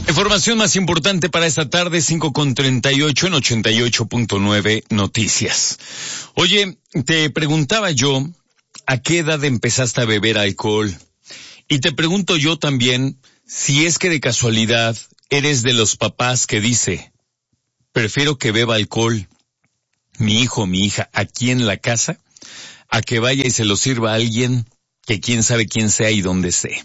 Información más importante para esta tarde, 5:38 en 88.9 Noticias. Oye, te preguntaba yo, ¿a qué edad empezaste a beber alcohol? Y te pregunto yo también, si es que de casualidad eres de los papás que dice, prefiero que beba alcohol mi hijo o mi hija aquí en la casa, a que vaya y se lo sirva a alguien que quién sabe quién sea y dónde sea.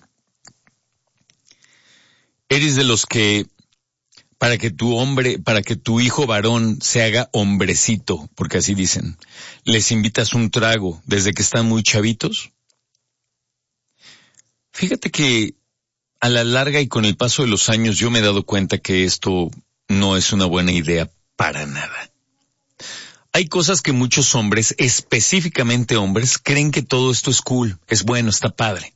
Eres de los que, para que tu hijo varón se haga hombrecito, porque así dicen, les invitas un trago desde que están muy chavitos. Fíjate que a la larga y con el paso de los años yo me he dado cuenta que esto no es una buena idea para nada. Hay cosas que muchos hombres, específicamente hombres, creen que todo esto es cool, es bueno, está padre.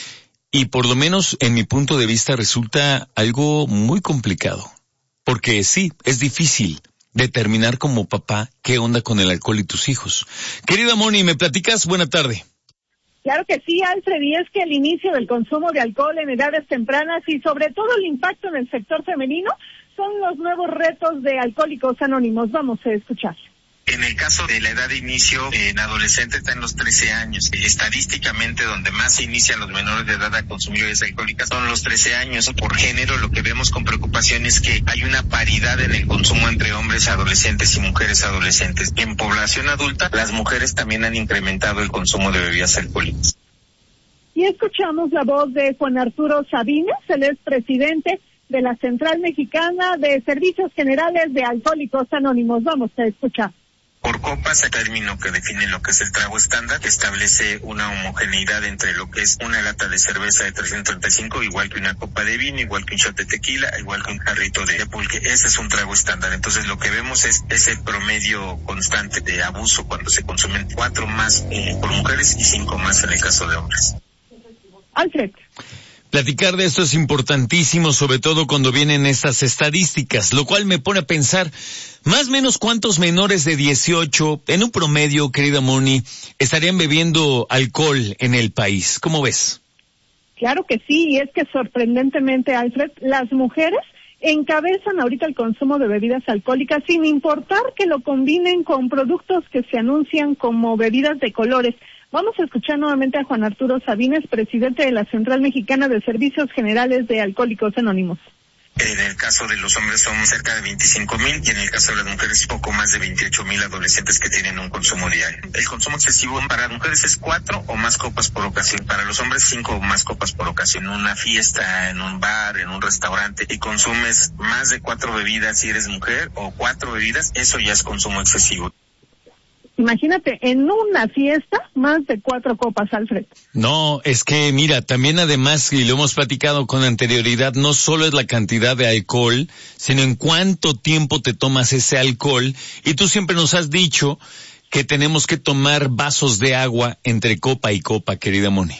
Y por lo menos en mi punto de vista resulta algo muy complicado. Porque sí, es difícil determinar como papá qué onda con el alcohol y tus hijos. Querida Moni, ¿me platicas? Buena tarde. Claro que sí, Alfred, y es que el inicio del consumo de alcohol en edades tempranas y sobre todo el impacto en el sector femenino son los nuevos retos de Alcohólicos Anónimos. Vamos a escuchar. En el caso de la edad de inicio, en adolescentes está en los 13 años. Estadísticamente, donde más se inician los menores de edad a consumir bebidas alcohólicas son los 13 años. Por género, lo que vemos con preocupación es que hay una paridad en el consumo entre hombres adolescentes y mujeres adolescentes. En población adulta, las mujeres también han incrementado el consumo de bebidas alcohólicas. Y escuchamos la voz de Juan Arturo Sabines, él es presidente de la Central Mexicana de Servicios Generales de Alcohólicos Anónimos. Vamos a escuchar. Por copas, el término que define lo que es el trago estándar, que establece una homogeneidad entre lo que es una lata de cerveza de 335, igual que una copa de vino, igual que un shot de tequila, igual que un jarrito de pulque. Ese es un trago estándar. Entonces lo que vemos es ese promedio constante de abuso cuando se consumen 4 más por mujeres y 5 más en el caso de hombres. Alfred. Platicar de esto es importantísimo, sobre todo cuando vienen estas estadísticas, lo cual me pone a pensar, más o menos cuántos menores de 18, en un promedio, querida Moni, estarían bebiendo alcohol en el país. ¿Cómo ves? Claro que sí, y es que sorprendentemente, Alfred, las mujeres encabezan ahorita el consumo de bebidas alcohólicas sin importar que lo combinen con productos que se anuncian como bebidas de colores. Vamos a escuchar nuevamente a Juan Arturo Sabines, presidente de la Central Mexicana de Servicios Generales de Alcohólicos Anónimos. En el caso de los hombres son cerca de 25,000 y en el caso de las mujeres poco más de 28,000 adolescentes que tienen un consumo diario. El consumo excesivo para las mujeres es 4 o más copas por ocasión. Para los hombres 5 o más copas por ocasión. En una fiesta, en un bar, en un restaurante y consumes más de 4 bebidas si eres mujer o 4 bebidas, eso ya es consumo excesivo. Imagínate, en una fiesta, más de 4 copas, Alfred. No, es que mira, también además, y lo hemos platicado con anterioridad, no solo es la cantidad de alcohol, sino en cuánto tiempo te tomas ese alcohol. Y tú siempre nos has dicho que tenemos que tomar vasos de agua entre copa y copa, querida Moni.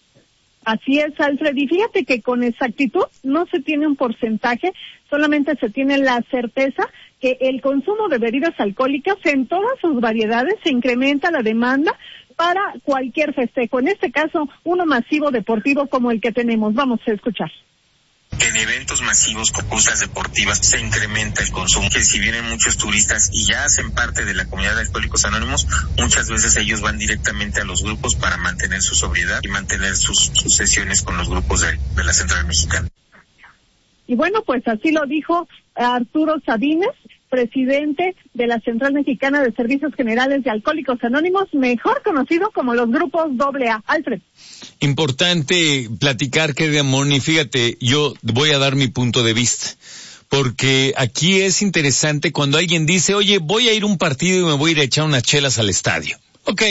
Así es, Alfred, y fíjate que con exactitud no se tiene un porcentaje, solamente se tiene la certeza que el consumo de bebidas alcohólicas en todas sus variedades se incrementa la demanda para cualquier festejo, en este caso uno masivo deportivo como el que tenemos. Vamos a escuchar. En eventos masivos con justas deportivas se incrementa el consumo, que si vienen muchos turistas y ya hacen parte de la comunidad de Alcohólicos Anónimos, muchas veces ellos van directamente a los grupos para mantener su sobriedad y mantener sus sesiones con los grupos de la Central Mexicana. Y bueno, pues así lo dijo Arturo Sabines, presidente de la Central Mexicana de Servicios Generales de Alcohólicos Anónimos, mejor conocido como los grupos AA. Alfred. Importante platicar, querida Moni, fíjate, yo voy a dar mi punto de vista, porque aquí es interesante cuando alguien dice, oye, voy a ir a un partido y me voy a ir a echar unas chelas al estadio. Ok,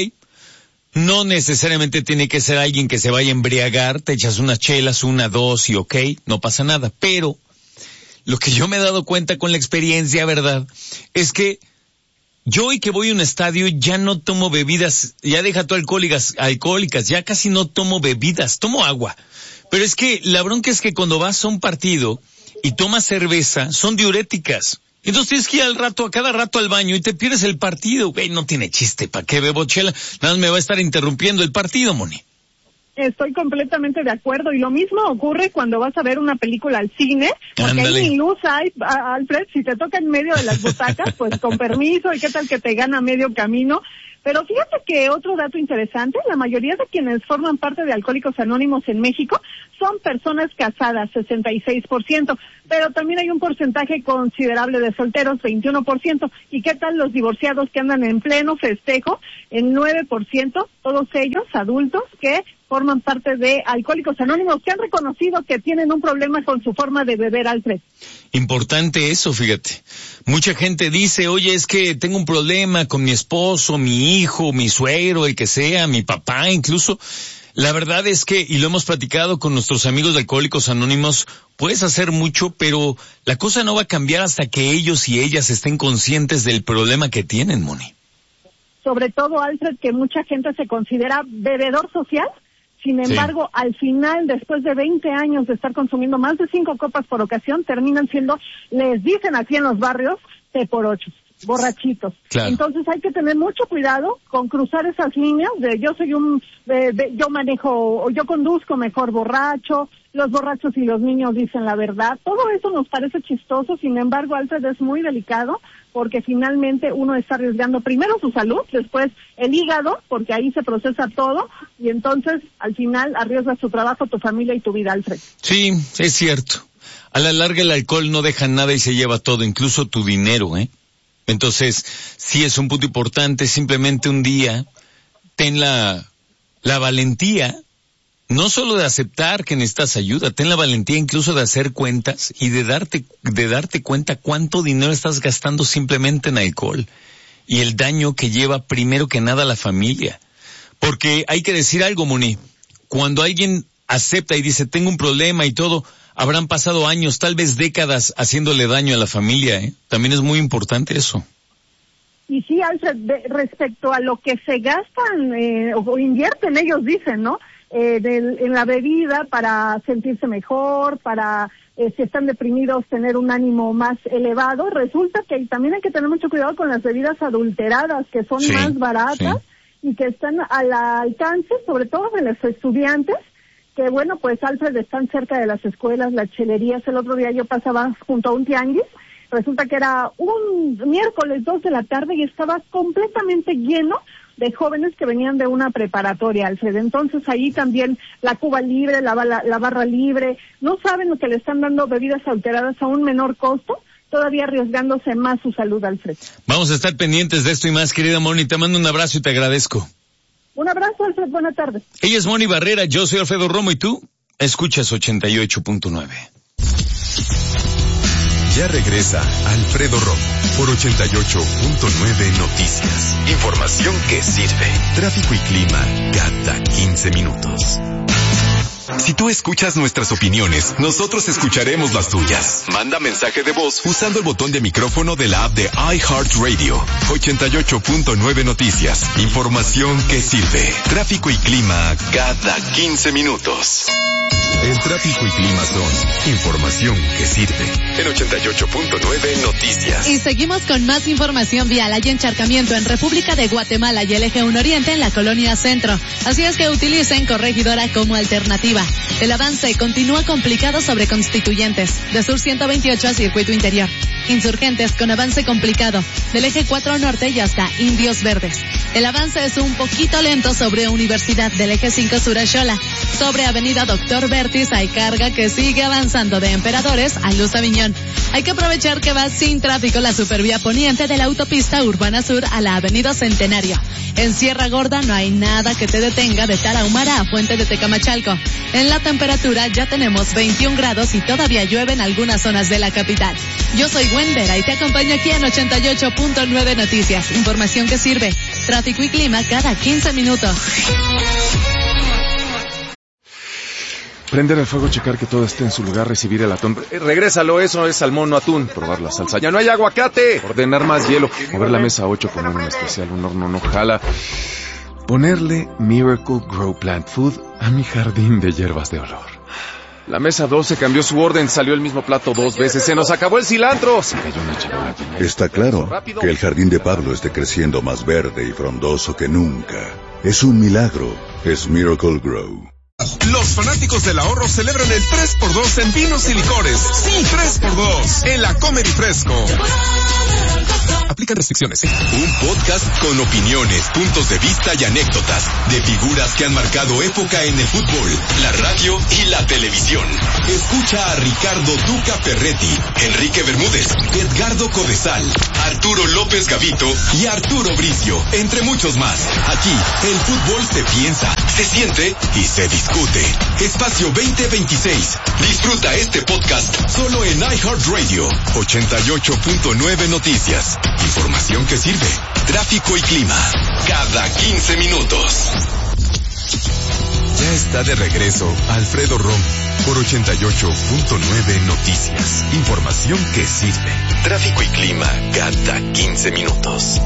no necesariamente tiene que ser alguien que se vaya a embriagar, te echas unas chelas, 1, 2 y ok, no pasa nada, pero lo que yo me he dado cuenta con la experiencia, ¿verdad?, es que yo hoy que voy a un estadio ya no tomo bebidas, ya deja tú alcohólicas, ya casi no tomo bebidas, tomo agua. Pero es que la bronca es que cuando vas a un partido y tomas cerveza, son diuréticas. Entonces tienes que ir a cada rato al baño y te pierdes el partido. Güey, no tiene chiste, ¿para qué bebo chela? Nada más me va a estar interrumpiendo el partido, Moni. Estoy completamente de acuerdo, y lo mismo ocurre cuando vas a ver una película al cine, porque Ándale. ahí ni luz hay, Alfred, si te toca en medio de las butacas, pues con permiso, y qué tal que te gana medio camino. Pero fíjate que otro dato interesante, la mayoría de quienes forman parte de Alcohólicos Anónimos en México son personas casadas, 66%, pero también hay un porcentaje considerable de solteros, 21%. ¿Y qué tal los divorciados que andan en pleno festejo? El 9%, todos ellos adultos que forman parte de Alcohólicos Anónimos, que han reconocido que tienen un problema con su forma de beber, Alfred. Importante eso, fíjate. Mucha gente dice, oye, es que tengo un problema con mi esposo, mi hijo, mi suegro, el que sea, mi papá incluso. La verdad es que, y lo hemos platicado con nuestros amigos de Alcohólicos Anónimos, puedes hacer mucho, pero la cosa no va a cambiar hasta que ellos y ellas estén conscientes del problema que tienen, Moni. Sobre todo, Alfred, que mucha gente se considera bebedor social. Sin embargo, al final, después de 20 años de estar consumiendo más de 5 copas por ocasión, terminan siendo, les dicen aquí en los barrios, teporochos, borrachitos. Claro. Entonces hay que tener mucho cuidado con cruzar esas líneas de yo manejo, o yo conduzco mejor borracho, los borrachos y los niños dicen la verdad. Todo eso nos parece chistoso, sin embargo, Alfred, es muy delicado, porque finalmente uno está arriesgando primero su salud, después el hígado, porque ahí se procesa todo, y entonces al final arriesgas tu trabajo, tu familia y tu vida, Alfred. Sí, es cierto. A la larga el alcohol no deja nada y se lleva todo, incluso tu dinero, ¿eh? Entonces, sí es un punto importante, simplemente un día ten la valentía, no solo de aceptar que necesitas ayuda, ten la valentía incluso de hacer cuentas y de darte cuenta cuánto dinero estás gastando simplemente en alcohol y el daño que lleva primero que nada a la familia. Porque hay que decir algo, Moni, cuando alguien acepta y dice tengo un problema y todo, habrán pasado años, tal vez décadas haciéndole daño a la familia, ¿eh? También es muy importante eso. Y sí, Alfred, respecto a lo que se gastan o invierten, ellos dicen, ¿no? En la bebida para sentirse mejor, para si están deprimidos tener un ánimo más elevado. Resulta que también hay que tener mucho cuidado con las bebidas adulteradas, que son más baratas y que están al alcance, sobre todo de los estudiantes, que bueno, pues Alfred, están cerca de las escuelas, las chelerías. El otro día yo pasaba junto a un tianguis, resulta que era un miércoles 2 de la tarde y estaba completamente lleno de jóvenes que venían de una preparatoria, Alfred. Entonces ahí también la Cuba libre, la barra libre, no saben lo que le están dando bebidas alteradas a un menor costo, todavía arriesgándose más su salud, Alfred. Vamos a estar pendientes de esto y más, querida Moni. Te mando un abrazo y te agradezco. Un abrazo, Alfred. Buena tarde. Ella es Moni Barrera, yo soy Alfredo Romo y tú escuchas 88.9. Ya regresa Alfredo Romo por 88.9 Noticias. Información que sirve. Tráfico y clima cada 15 minutos. Si tú escuchas nuestras opiniones, nosotros escucharemos las tuyas. Manda mensaje de voz usando el botón de micrófono de la app de iHeartRadio. 88.9 Noticias. Información que sirve. Tráfico y clima cada 15 minutos. El tráfico y clima son información que sirve. En 88.9 Noticias. Y seguimos con más información vial. Hay encharcamiento en República de Guatemala y el Eje 1 Oriente en la Colonia Centro. Así es que utilicen Corregidora como alternativa. El avance continúa complicado sobre Constituyentes, de Sur 128 a Circuito Interior. Insurgentes con avance complicado, del Eje 4 Norte y hasta Indios Verdes. El avance es un poquito lento sobre Universidad, del Eje 5 Sur a Xola. Sobre Avenida Doctor Bertis hay carga que sigue avanzando de Emperadores a Luz Aviñón. Hay que aprovechar que va sin tráfico la supervía poniente de la autopista Urbana Sur a la Avenida Centenario. En Sierra Gorda no hay nada que te detenga de Tarahumara a Fuente de Tecamachalco. En la temperatura ya tenemos 21 grados y todavía llueve en algunas zonas de la capital. Yo soy Wendera y te acompaño aquí en 88.9 Noticias. Información que sirve. Tráfico y clima cada 15 minutos. Prender el fuego, checar que todo esté en su lugar, recibir el atún. Regrésalo, eso es salmón, no atún. Probar la salsa. ¡Ya no hay aguacate! Ordenar más hielo. Mover la mesa 8, poner un especial, un horno no jala. Ponerle Miracle Grow Plant Food a mi jardín de hierbas de olor. La mesa 12 cambió su orden, salió el mismo plato 2 veces. ¡Se nos acabó el cilantro! Se cayó una charola. Está claro que el jardín de Pablo esté creciendo más verde y frondoso que nunca. Es un milagro. Es Miracle Grow. Los fanáticos del ahorro celebran el 3x2 en vinos y licores. Sí, 3x2 en la Comer y Fresco. Aplican restricciones. Un podcast con opiniones, puntos de vista y anécdotas de figuras que han marcado época en el fútbol, la radio y la televisión. Escucha a Ricardo Duca Ferretti, Enrique Bermúdez, Edgardo Codesal, Arturo López Gavito y Arturo Bricio, entre muchos más. Aquí, el fútbol se piensa, se siente y se discute. Espacio 2026. Disfruta este podcast solo en iHeartRadio. 88.9 Noticias. Información que sirve. Tráfico y clima. Cada 15 minutos. Ya está de regreso Alfredo Romo por 88.9 Noticias. Información que sirve. Tráfico y clima cada 15 minutos.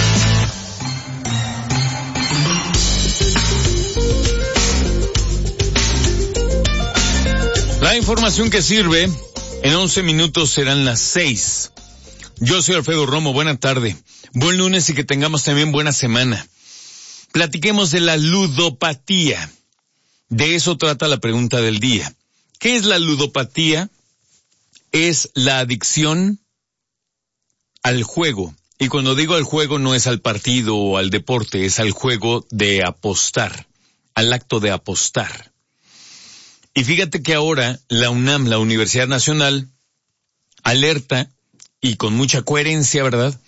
La información que sirve, en 11 minutos serán las 6. Yo soy Alfredo Romo, buena tarde. Buen lunes y que tengamos también buena semana. Platiquemos de la ludopatía. De eso trata la pregunta del día. ¿Qué es la ludopatía? Es la adicción al juego. Y cuando digo al juego no es al partido o al deporte, es al juego de apostar, al acto de apostar. Y fíjate que ahora la UNAM, la Universidad Nacional, alerta, y con mucha coherencia, ¿verdad?,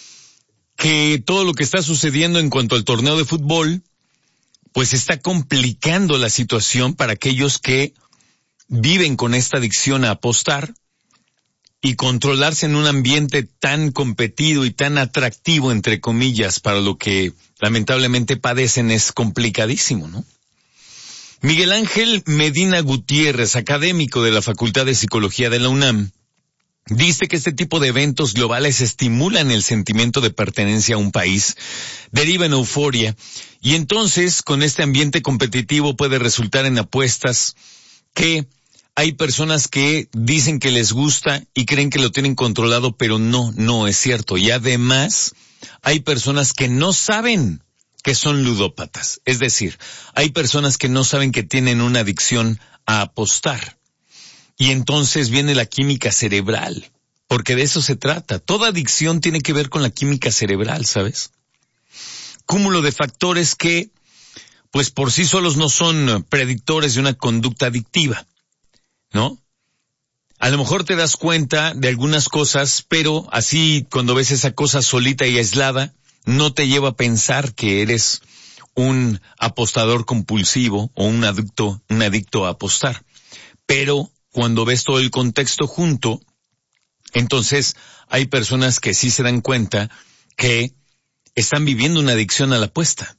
que todo lo que está sucediendo en cuanto al torneo de fútbol, pues está complicando la situación para aquellos que viven con esta adicción a apostar, y controlarse en un ambiente tan competido y tan atractivo, entre comillas, para lo que lamentablemente padecen es complicadísimo, ¿no? Miguel Ángel Medina Gutiérrez, académico de la Facultad de Psicología de la UNAM, dice que este tipo de eventos globales estimulan el sentimiento de pertenencia a un país, derivan euforia, y entonces con este ambiente competitivo puede resultar en apuestas que hay personas que dicen que les gusta y creen que lo tienen controlado, pero no es cierto. Y además hay personas que no saben que son ludópatas. Es decir, hay personas que no saben que tienen una adicción a apostar. Y entonces viene la química cerebral, porque de eso se trata. Toda adicción tiene que ver con la química cerebral, ¿sabes? Cúmulo de factores que, pues por sí solos no son predictores de una conducta adictiva, ¿no? A lo mejor te das cuenta de algunas cosas, pero así cuando ves esa cosa solita y aislada, no te lleva a pensar que eres un apostador compulsivo o un adicto a apostar. Pero cuando ves todo el contexto junto, entonces hay personas que sí se dan cuenta que están viviendo una adicción a la apuesta.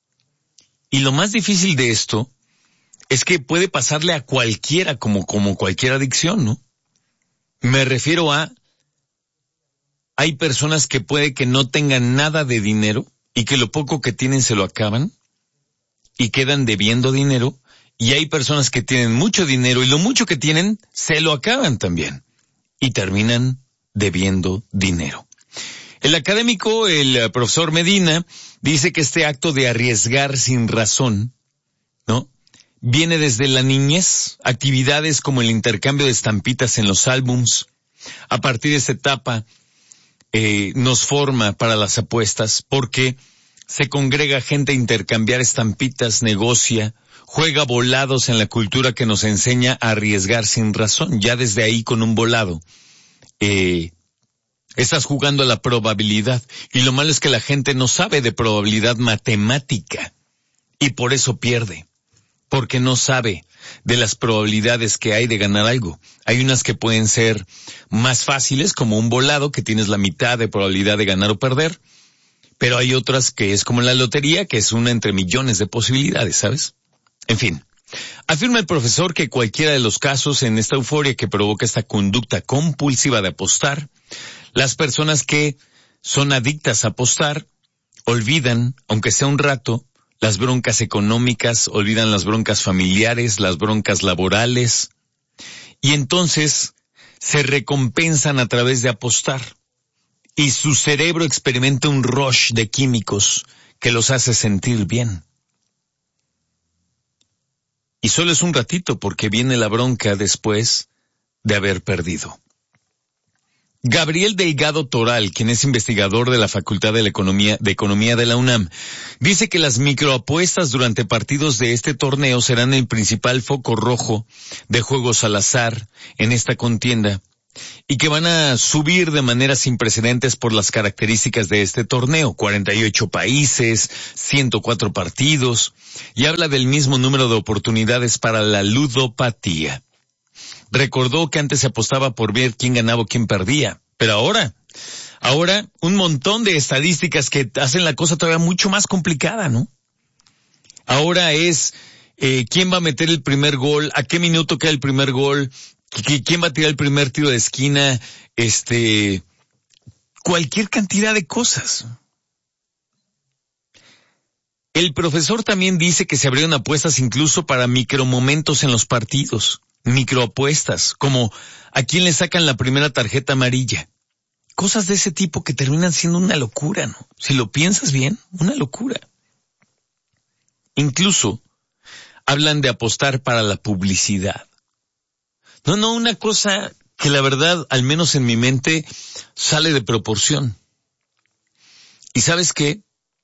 Y lo más difícil de esto es que puede pasarle a cualquiera como cualquier adicción, ¿no? Me refiero a, hay personas que puede que no tengan nada de dinero y que lo poco que tienen se lo acaban y quedan debiendo dinero, y hay personas que tienen mucho dinero y lo mucho que tienen se lo acaban también y terminan debiendo dinero. El académico, el profesor Medina, dice que este acto de arriesgar sin razón, ¿no?, viene desde la niñez, actividades como el intercambio de estampitas en los álbums. A partir de esta etapa nos forma para las apuestas porque se congrega gente a intercambiar estampitas, negocia, juega volados en la cultura que nos enseña a arriesgar sin razón. Ya desde ahí con un volado estás jugando a la probabilidad, y lo malo es que la gente no sabe de probabilidad matemática y por eso pierde. Porque no sabe de las probabilidades que hay de ganar algo. Hay unas que pueden ser más fáciles, como un volado, que tienes la mitad de probabilidad de ganar o perder, pero hay otras que es como la lotería, que es una entre millones de posibilidades, ¿sabes? En fin, afirma el profesor que cualquiera de los casos en esta euforia que provoca esta conducta compulsiva de apostar, las personas que son adictas a apostar olvidan, aunque sea un rato, las broncas económicas, olvidan las broncas familiares, las broncas laborales, y entonces se recompensan a través de apostar, y su cerebro experimenta un rush de químicos que los hace sentir bien. Y solo es un ratito porque viene la bronca después de haber perdido. Gabriel Delgado Toral, quien es investigador de la Facultad de Economía de la UNAM, dice que las microapuestas durante partidos de este torneo serán el principal foco rojo de juegos al azar en esta contienda y que van a subir de manera sin precedentes por las características de este torneo, 48 países, 104 partidos, y habla del mismo número de oportunidades para la ludopatía. Recordó que antes se apostaba por ver quién ganaba o quién perdía, pero ahora un montón de estadísticas que hacen la cosa todavía mucho más complicada, ¿no? Ahora es quién va a meter el primer gol, a qué minuto queda el primer gol, quién va a tirar el primer tiro de esquina, cualquier cantidad de cosas. El profesor también dice que se abrieron apuestas incluso para micromomentos en los partidos. Microapuestas, como a quién le sacan la primera tarjeta amarilla. Cosas de ese tipo que terminan siendo una locura, ¿no? Si lo piensas bien, una locura. Incluso hablan de apostar para la publicidad. No, una cosa que la verdad, al menos en mi mente, sale de proporción. ¿Y sabes qué?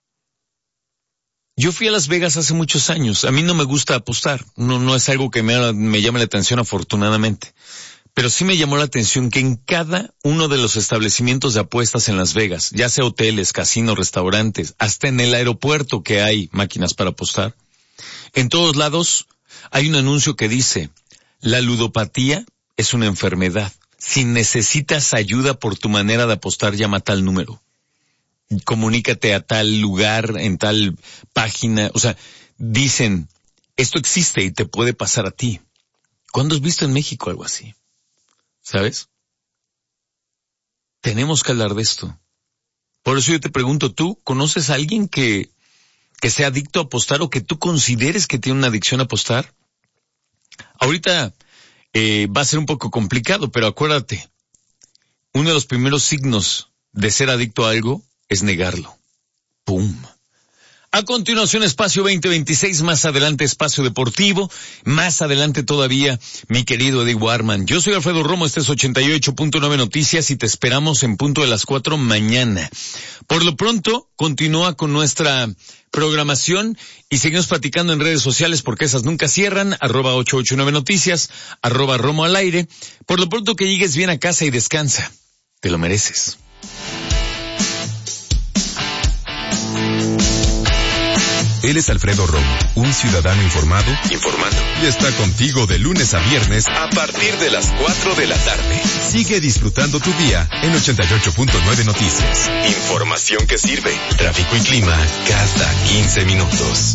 Yo fui a Las Vegas hace muchos años. A mí no me gusta apostar. No es algo que me llame la atención, afortunadamente. Pero sí me llamó la atención que en cada uno de los establecimientos de apuestas en Las Vegas, ya sea hoteles, casinos, restaurantes, hasta en el aeropuerto que hay máquinas para apostar, en todos lados hay un anuncio que dice: la ludopatía es una enfermedad. Si necesitas ayuda por tu manera de apostar, llama a tal número. Comunícate a tal lugar, en tal página. O sea, dicen, esto existe y te puede pasar a ti. ¿Cuándo has visto en México algo así? ¿Sabes? Tenemos que hablar de esto. Por eso yo te pregunto, ¿tú conoces a alguien que sea adicto a apostar o que tú consideres que tiene una adicción a apostar? Ahorita va a ser un poco complicado, pero acuérdate, uno de los primeros signos de ser adicto a algo es negarlo. ¡Pum! A continuación, Espacio 2026, más adelante Espacio Deportivo, más adelante todavía mi querido Eddie Warman. Yo soy Alfredo Romo, este es 88.9 Noticias y te esperamos en punto de las 4 mañana. Por lo pronto, continúa con nuestra programación y seguimos platicando en redes sociales porque esas nunca cierran, @889 Noticias, @Romo al aire. Por lo pronto que llegues bien a casa y descansa. Te lo mereces. Él es Alfredo Romo, un ciudadano informado, informando, y está contigo de lunes a viernes a partir de las 4 de la tarde. Sigue disfrutando tu día en 88.9 Noticias. Información que sirve. Tráfico y clima cada 15 minutos.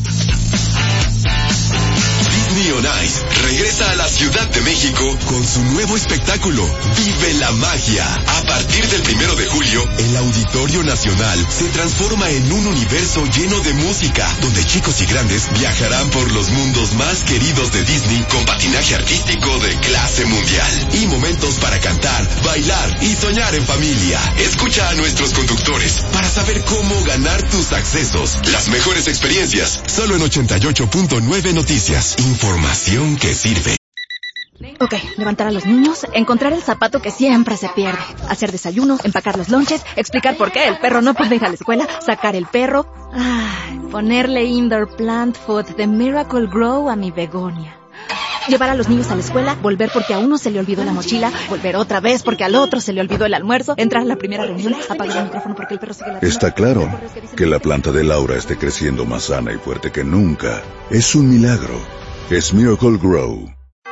Disney on Ice regresa a la Ciudad de México con su nuevo espectáculo, Vive la Magia. A partir del 1 de julio, el Auditorio Nacional se transforma en un universo lleno de música, donde chicos y grandes viajarán por los mundos más queridos de Disney con patinaje artístico de clase mundial y momentos para cantar, bailar y soñar en familia. Escucha a nuestros conductores para saber cómo ganar tus accesos. Las mejores experiencias, solo en 88.9 Noticias. Información que sirve. Ok, levantar a los niños, encontrar el zapato que siempre se pierde, hacer desayuno, empacar los lonches, explicar por qué el perro no puede ir a la escuela, sacar el perro, ponerle indoor plant food de Miracle Grow a mi begonia. Llevar a los niños a la escuela, volver porque a uno se le olvidó la mochila, volver otra vez porque al otro se le olvidó el almuerzo, entrar a la primera reunión, apagar el micrófono porque el perro sigue ladrando. Está claro que la planta de Laura esté creciendo más sana y fuerte que nunca. Es un milagro. Es Miracle Grow.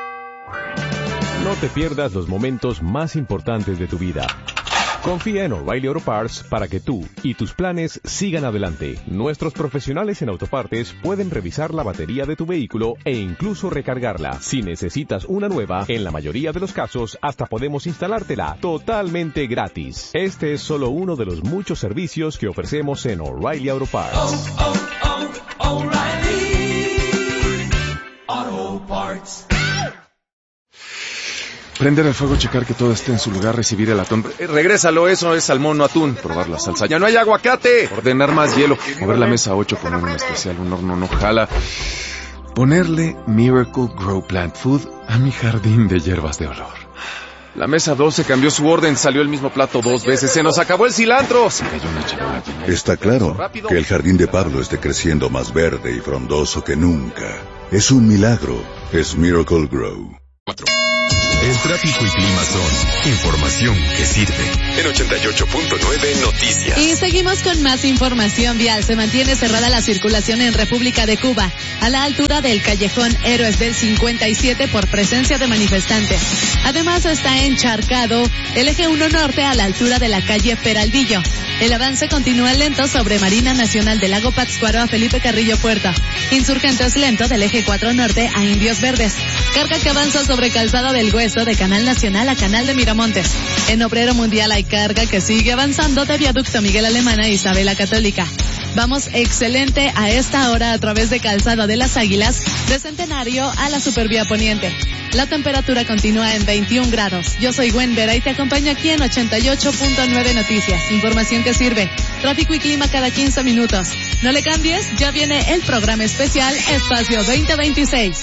No te pierdas los momentos más importantes de tu vida. Confía en O'Reilly Auto Parts para que tú y tus planes sigan adelante. Nuestros profesionales en autopartes pueden revisar la batería de tu vehículo e incluso recargarla. Si necesitas una nueva, en la mayoría de los casos hasta podemos instalártela totalmente gratis. Este es solo uno de los muchos servicios que ofrecemos en O'Reilly Auto Parts. O'Reilly Auto Parts. Prender el fuego, checar que todo esté en su lugar, recibir el atún. Regrésalo, eso es salmón, no atún. Probar la salsa. ¡Ya no hay aguacate! Ordenar más hielo. Mover la mesa 8 con un especial. Un horno no jala. Ponerle Miracle Grow Plant Food a mi jardín de hierbas de olor. La mesa 12 cambió su orden, salió el mismo plato 2 veces, se nos acabó el cilantro. Se cayó una charola. Está claro que el jardín de Pablo esté creciendo más verde y frondoso que nunca. Es un milagro. Es Miracle Grow. El tráfico y clima son información que sirve. En 88.9 Noticias. Y seguimos con más información vial. Se mantiene cerrada la circulación en República de Cuba, a la altura del callejón Héroes del 57 por presencia de manifestantes. Además está encharcado el eje 1 norte a la altura de la calle Peralvillo. El avance continúa lento sobre Marina Nacional del Lago Pátzcuaro a Felipe Carrillo Puerto. Insurgentes lento del eje 4 norte a Indios Verdes. Carga que avanza sobre Calzada del Hueso de Canal Nacional a Canal de Miramontes. En Obrero Mundial hay carga que sigue avanzando de Viaducto Miguel Alemán a Isabela Católica. Vamos excelente a esta hora a través de Calzada de las Águilas, de Centenario a la Supervía Poniente. La temperatura continúa en 21 grados. Yo soy Gwen Vera y te acompaño aquí en 88.9 Noticias. Información que sirve. Tráfico y clima cada 15 minutos. No le cambies, ya viene el programa especial Espacio 2026.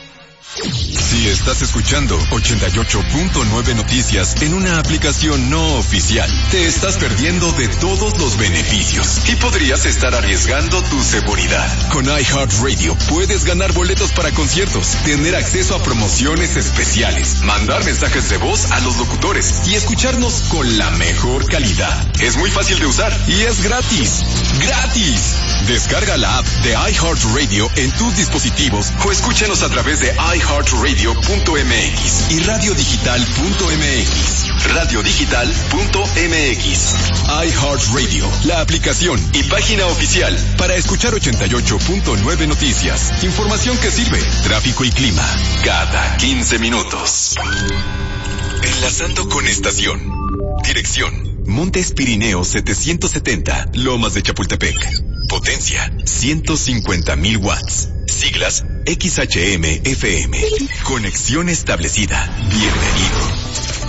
Si estás escuchando 88.9 Noticias en una aplicación no oficial, te estás perdiendo de todos los beneficios y podrías estar arriesgando tu seguridad. Con iHeartRadio puedes ganar boletos para conciertos, tener acceso a promociones especiales, mandar mensajes de voz a los locutores y escucharnos con la mejor calidad. Es muy fácil de usar y es gratis. ¡Gratis! Descarga la app de iHeartRadio en tus dispositivos o escúchanos a través de iHeartRadio.mx y radiodigital.mx. Radiodigital.mx. iHeartRadio, la aplicación y página oficial para escuchar 88.9 Noticias. Información que sirve. Tráfico y clima cada 15 minutos. Enlazando con estación. Dirección: Montes Pirineos 770, Lomas de Chapultepec. Potencia: 150,000 watts. Siglas: XHM-FM. Conexión establecida. Bienvenido.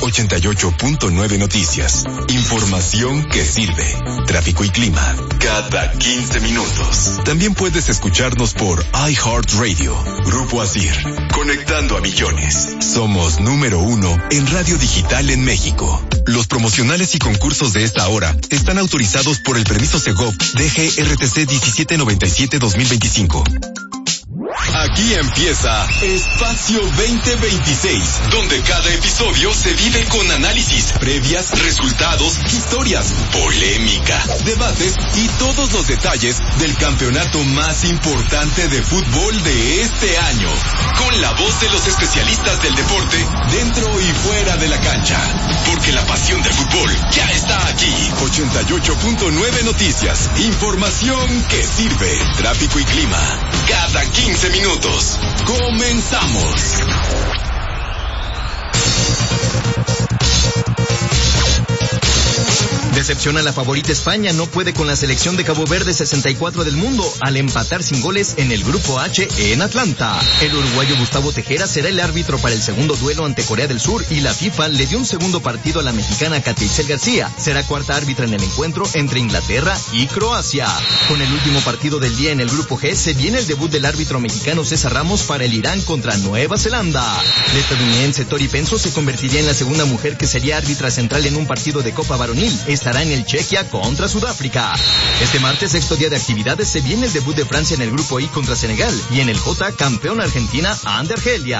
88.9 Noticias. Información que sirve. Tráfico y clima cada 15 minutos. También puedes escucharnos por iHeartRadio. Grupo Asir. Conectando a millones. Somos número 1 en radio digital en México. Los promocionales y concursos de esta hora están autorizados por el permiso Segov DGRTC 1797-2025. Aquí empieza Espacio 2026, donde cada episodio se vive con análisis, previas, resultados, historias, polémica, debates y todos los detalles del campeonato más importante de fútbol de este año. Con la voz de los especialistas del deporte, dentro y fuera de la cancha. Porque la pasión del fútbol ya está aquí. 88.9 Noticias. Información que sirve. Tráfico y clima cada 15 minutos. Comenzamos. Decepciona la favorita España, no puede con la selección de Cabo Verde 64 del mundo al empatar sin goles en el Grupo H en Atlanta. El uruguayo Gustavo Tejera será el árbitro para el segundo duelo ante Corea del Sur y la FIFA le dio un segundo partido a la mexicana Katia Itzel García. Será cuarta árbitra en el encuentro entre Inglaterra y Croacia. Con el último partido del día en el Grupo G se viene el debut del árbitro mexicano César Ramos para el Irán contra Nueva Zelanda. La estadounidense Tori Penso se convertiría en la segunda mujer que sería árbitra central en un partido de Copa Varonil. Estará en el Chequia contra Sudáfrica. Este martes, sexto día de actividades, se viene el debut de Francia en el Grupo I contra Senegal y en el J, campeón Argentina ante Argelia.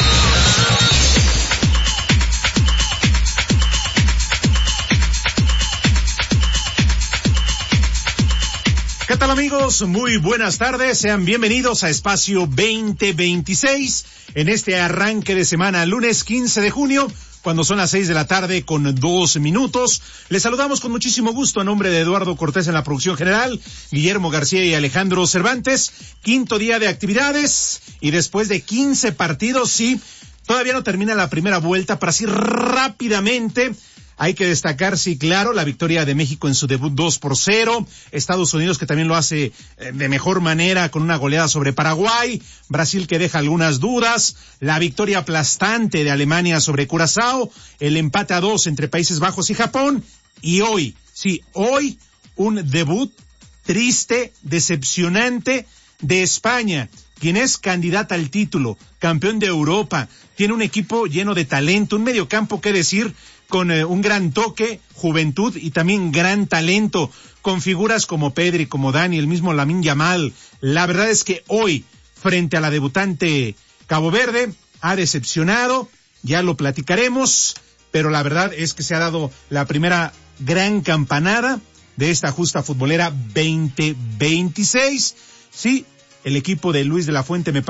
¿Qué tal, amigos? Muy buenas tardes, sean bienvenidos a Espacio 2026 en este arranque de semana, lunes 15 de junio, cuando son las 6 de la tarde con 2 minutos. Les saludamos con muchísimo gusto a nombre de Eduardo Cortés en la producción general, Guillermo García y Alejandro Cervantes. Quinto día de actividades y después de 15 partidos, sí, todavía no termina la primera vuelta, para así rápidamente. Hay que destacar, sí, claro, la victoria de México en su debut 2-0, Estados Unidos que también lo hace de mejor manera con una goleada sobre Paraguay, Brasil que deja algunas dudas, la victoria aplastante de Alemania sobre Curazao, el empate a 2 entre Países Bajos y Japón, y hoy, sí, hoy un debut triste, decepcionante de España, quien es candidata al título, campeón de Europa, tiene un equipo lleno de talento, un mediocampo, qué decir, con un gran toque, juventud y también gran talento, con figuras como Pedri, como Dani, el mismo Lamine Yamal. La verdad es que hoy, frente a la debutante Cabo Verde, ha decepcionado, ya lo platicaremos, pero la verdad es que se ha dado la primera gran campanada de esta justa futbolera 2026. Sí, el equipo de Luis de la Fuente me